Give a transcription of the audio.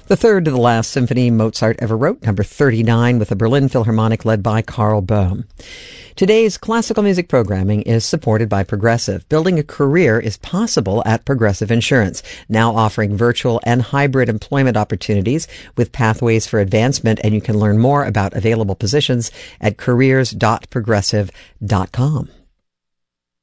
The third to the last symphony Mozart ever wrote, number 39, with the Berlin Philharmonic led by Karl Böhm. Today's classical music programming is supported by Progressive. Building a career is possible at Progressive Insurance, now offering virtual and hybrid employment opportunities with pathways for advancement, and you can learn more about available positions at careers.progressive.com.